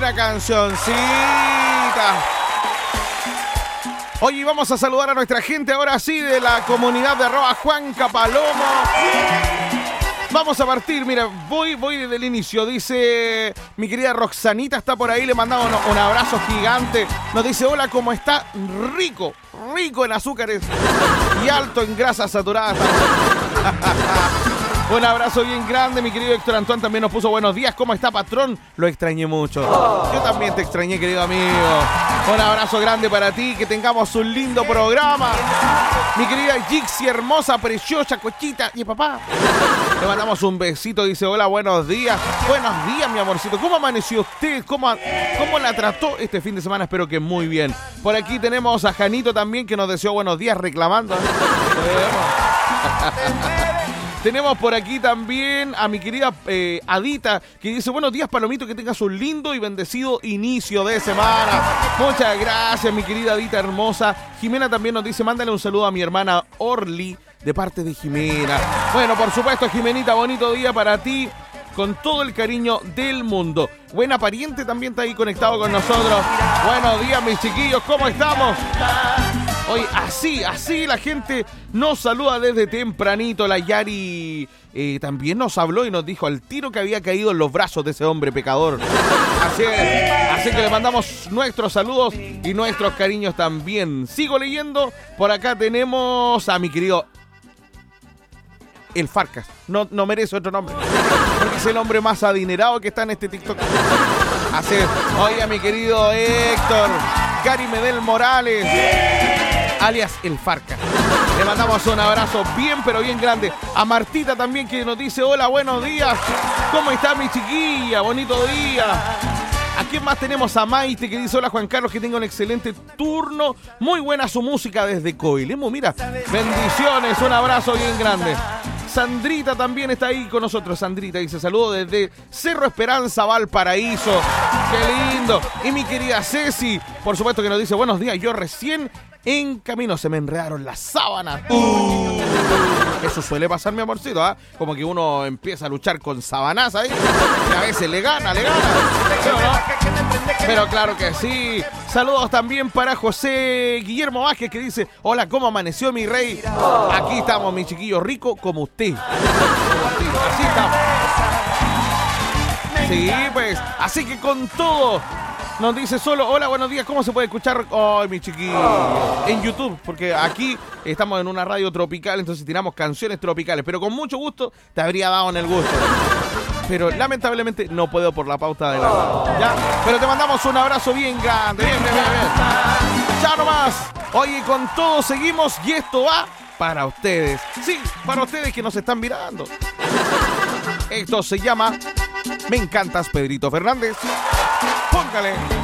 una cancioncita. Oye, vamos a saludar a nuestra gente ahora sí de la comunidad de @JuancaPalomo. Vamos a partir, mira, voy desde el inicio. Dice, mi querida Roxanita está por ahí, le mandamos un abrazo gigante. Nos dice, hola, ¿cómo está? Rico en azúcares y alto en grasas saturadas. Un abrazo bien grande, mi querido Héctor Antoine también nos puso buenos días. ¿Cómo está, patrón? Lo extrañé mucho. Yo también te extrañé, querido amigo. Un abrazo grande para ti, que tengamos un lindo programa. Mi querida Jixi, hermosa, preciosa, cochita y papá. Le mandamos un besito, dice, hola, buenos días. Buenos días, mi amorcito. ¿Cómo amaneció usted? ¿Cómo la trató este fin de semana? Espero que muy bien. Por aquí tenemos a Janito también, que nos deseó buenos días reclamando. Tenemos por aquí también a mi querida Adita, que dice, buenos días, Palomito, que tengas un lindo y bendecido inicio de semana. Muchas gracias, mi querida Adita hermosa. Jimena también nos dice, mándale un saludo a mi hermana Orly, de parte de Jimena. Bueno, por supuesto, Jimenita, bonito día para ti, con todo el cariño del mundo. Buena pariente también está ahí conectado con nosotros. Buenos días, mis chiquillos, ¿cómo estamos? Hoy así la gente nos saluda desde tempranito. La Yari también nos habló y nos dijo al tiro que había caído en los brazos de ese hombre pecador. Así que le mandamos nuestros saludos y nuestros cariños también. Sigo leyendo. Por acá tenemos a mi querido El Farcas. No merece otro nombre, porque es el hombre más adinerado que está en este TikTok. Así es. Oye, a mi querido Héctor Gary Medel Morales, alias El Farca. Le mandamos un abrazo bien, pero bien grande. A Martita también, que nos dice, hola, buenos días. ¿Cómo está mi chiquilla? Bonito día. ¿A quién más tenemos? A Maite, que dice, hola, Juan Carlos, que tenga un excelente turno. Muy buena su música desde Coilemo. Mira, bendiciones, un abrazo bien grande. Sandrita también está ahí con nosotros. Sandrita dice, saludo desde Cerro Esperanza, Valparaíso. ¡Qué lindo! Y mi querida Ceci, por supuesto, que nos dice, buenos días, yo recién en camino se me enredaron las sábanas. Eso suele pasar, mi amorcito, ¿ah? Como que uno empieza a luchar con sabanas ahí y a veces le gana. ¿Sí o no? Pero claro que sí. Saludos también para José Guillermo Vázquez, que dice, hola, ¿cómo amaneció mi rey? Aquí estamos, mi chiquillo, rico como usted. Así estamos. Sí, pues, así que con todo. Nos dice solo, hola, buenos días, ¿cómo se puede escuchar? Ay, mi chiquillo. En YouTube, porque aquí estamos en una radio tropical, entonces tiramos canciones tropicales, pero con mucho gusto te habría dado en el gusto. Pero lamentablemente no puedo por la pauta de la radio, ¿ya? Pero te mandamos un abrazo bien grande, bien. Ya nomás. Oye, con todo seguimos y esto va para ustedes. Sí, para ustedes que nos están mirando. Esto se llama Me Encantas, Pedrito Fernández. Póngale.